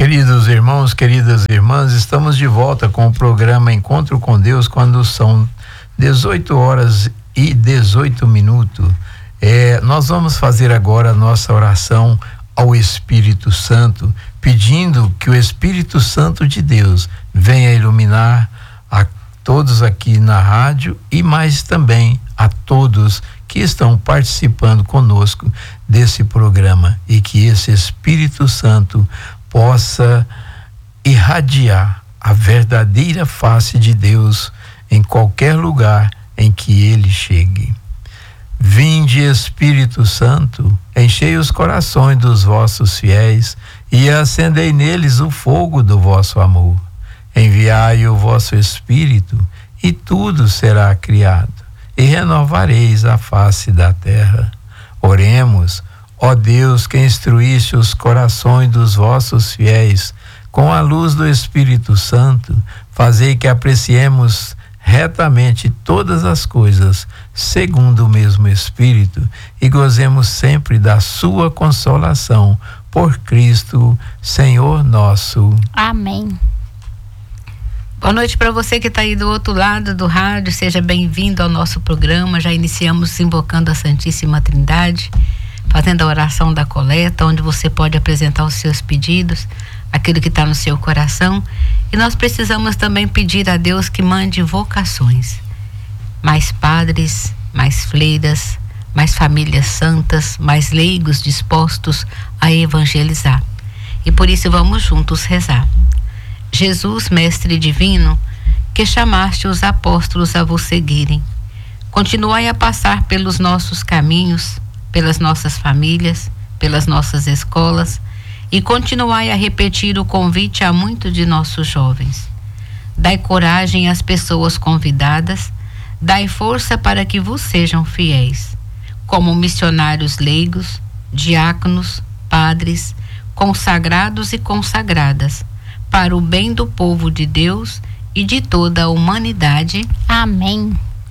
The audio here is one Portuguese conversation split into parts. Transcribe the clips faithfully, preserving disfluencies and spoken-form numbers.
Queridos irmãos, queridas irmãs, estamos de volta com o programa Encontro com Deus quando são dezoito horas e dezoito minutos. É, nós vamos fazer agora a nossa oração ao Espírito Santo, pedindo que o Espírito Santo de Deus venha iluminar a todos aqui na rádio e mais também a todos que estão participando conosco desse programa, e que esse Espírito Santo possa irradiar a verdadeira face de Deus em qualquer lugar em que ele chegue. Vinde, Espírito Santo, enchei os corações dos vossos fiéis e acendei neles o fogo do vosso amor. Enviai o vosso Espírito e tudo será criado, e renovareis a face da terra. Oremos. Ó Deus, que instruísse os corações dos vossos fiéis com a luz do Espírito Santo, fazei que apreciemos retamente todas as coisas segundo o mesmo Espírito e gozemos sempre da sua consolação por Cristo, Senhor nosso. Amém. Boa noite para você que está aí do outro lado do rádio, seja bem-vindo ao nosso programa. Já iniciamos invocando a Santíssima Trindade, fazendo a oração da coleta, onde você pode apresentar os seus pedidos, aquilo que está no seu coração. E nós precisamos também pedir a Deus que mande vocações, mais padres, mais freiras, mais famílias santas, mais leigos dispostos a evangelizar. E por isso vamos juntos rezar. Jesus, Mestre Divino, que chamaste os apóstolos a vos seguirem, continuai a passar pelos nossos caminhos, pelas nossas famílias, pelas nossas escolas, e continuai a repetir o convite a muitos de nossos jovens. Dai coragem às pessoas convidadas, dai força para que vos sejam fiéis, como missionários leigos, diáconos, padres, consagrados e consagradas, para o bem do povo de Deus e de toda a humanidade. Amém.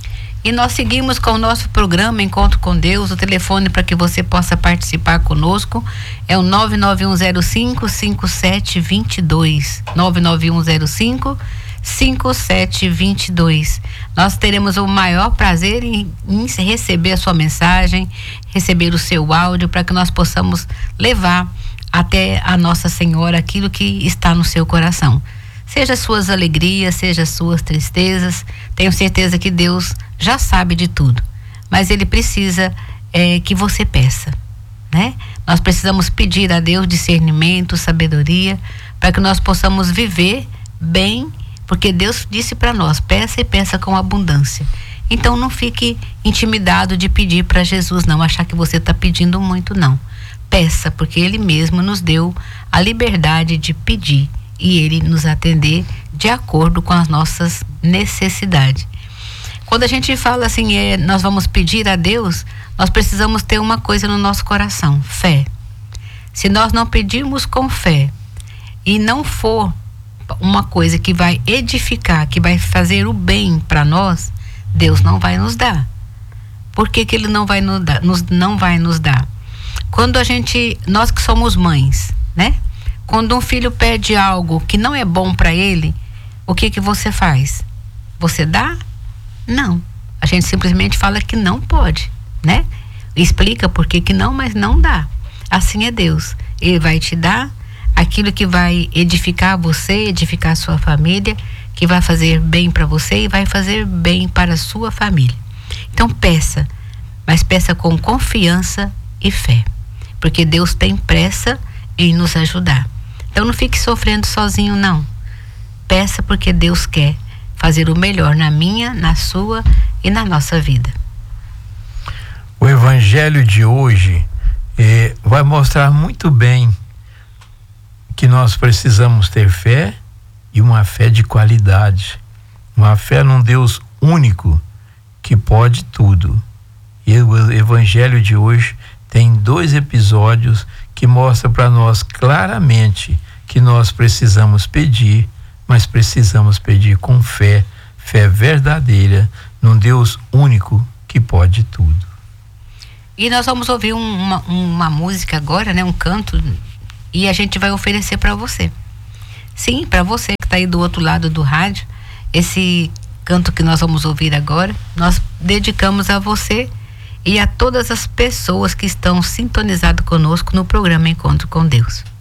E nós seguimos com o nosso programa Encontro com Deus. O telefone para que você possa participar conosco é o nove nove um zero cinco, cinco sete dois dois. nove nove um zero cinco, cinco sete dois dois. Nós teremos o maior prazer em, em receber a sua mensagem, receber o seu áudio, para que nós possamos levar até a Nossa Senhora aquilo que está no seu coração. Seja as suas alegrias, seja as suas tristezas. Tenho certeza que Deus já sabe de tudo, mas Ele precisa é, que você peça, né? Nós precisamos pedir a Deus discernimento, sabedoria, para que nós possamos viver bem, porque Deus disse para nós: peça e peça com abundância. Então não fique intimidado de pedir para Jesus, não achar que você está pedindo muito, não. Peça, porque Ele mesmo nos deu a liberdade de pedir e Ele nos atender de acordo com as nossas necessidades. Quando a gente fala assim, é, nós vamos pedir a Deus, nós precisamos ter uma coisa no nosso coração: fé. Se nós não pedirmos com fé e não for uma coisa que vai edificar, que vai fazer o bem para nós, Deus não vai nos dar. Por que que Ele não vai nos dar? Nos, não vai nos dar? Quando a gente, nós que somos mães, né? Quando um filho pede algo que não é bom para ele, o que que você faz? Você dá? Não. A gente simplesmente fala que não pode, né? Explica por que que não, mas não dá. Assim é Deus. Ele vai te dar aquilo que vai edificar você, edificar a sua família, que vai fazer bem para você e vai fazer bem para a sua família. Então peça, mas peça com confiança e fé, porque Deus tem pressa em nos ajudar. Então não fique sofrendo sozinho, não. Peça, porque Deus quer fazer o melhor na minha, na sua e na nossa vida. O Evangelho de hoje eh, vai mostrar muito bem que nós precisamos ter fé, e uma fé de qualidade, uma fé num Deus único que pode tudo. E o Evangelho de hoje tem dois episódios que mostram para nós claramente que nós precisamos pedir, mas precisamos pedir com fé, fé verdadeira num Deus único que pode tudo. E nós vamos ouvir um, uma, uma música agora, né, um canto, e a gente vai oferecer para você. Sim, para você que está aí do outro lado do rádio, esse canto que nós vamos ouvir agora, nós dedicamos a você e a todas as pessoas que estão sintonizadas conosco no programa Encontro com Deus.